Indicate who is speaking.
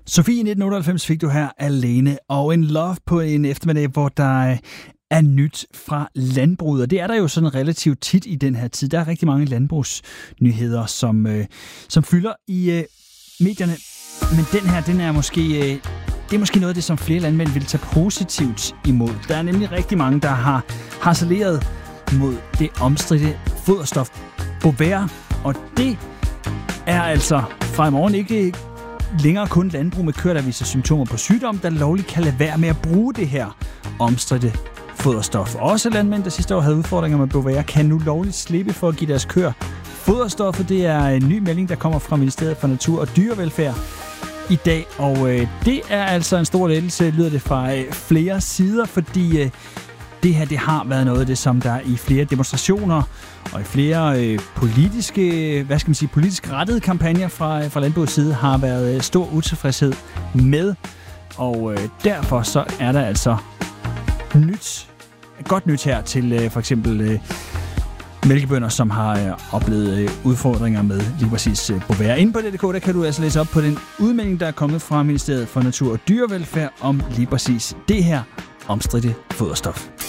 Speaker 1: Sofie, i 1998 fik du her Alene, og en love på en eftermiddag, hvor der er nyt fra landbruget. Og det er der jo sådan relativt tit i den her tid. Der er rigtig mange landbrugsnyheder, som fylder i medierne. Men den her, det er måske noget af det, som flere landmænd vil tage positivt imod. Der er nemlig rigtig mange, der har harceleret mod det omstridte foderstof Bovaer. Og det er altså fra i morgen ikke længere kun landbrug med køer, der viser symptomer på sygdom, der lovligt kan lade være med at bruge det her omstridte foderstof. Også landmænd, der sidste år havde udfordringer med Bovaer, kan nu lovligt slippe for at give deres køer foderstoffer. Det er en ny melding, der kommer fra Ministeriet for Natur og Dyrevelfærd i dag, og det er altså en stor lettelse, lyder det fra flere sider, fordi det her, det har været noget af det, som der i flere demonstrationer og i flere politisk rettede kampagner fra landbrugets side har været stor utilfredshed med. Og derfor så er der altså godt nyt her til for eksempel mælkebønder, som har oplevet udfordringer med lige præcis Bovaer. Inde på DDK, der kan du altså læse op på den udmelding, der er kommet fra Ministeriet for Natur og Dyrevelfærd om lige præcis det her omstridte foderstof.